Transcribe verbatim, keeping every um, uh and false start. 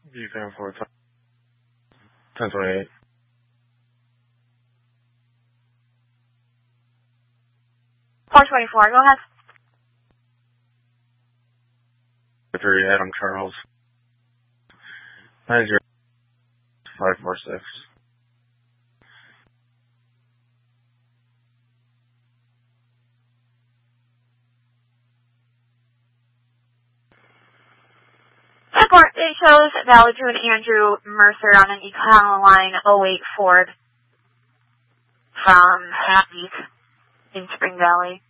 View fan for ten twenty-eight. four twenty-four, go ahead. three, Adam Charles. nine zero five four six. Airport, it shows Valley Drew and Andrew Mercer on an Econoline oh eight Ford from Happy in Spring Valley.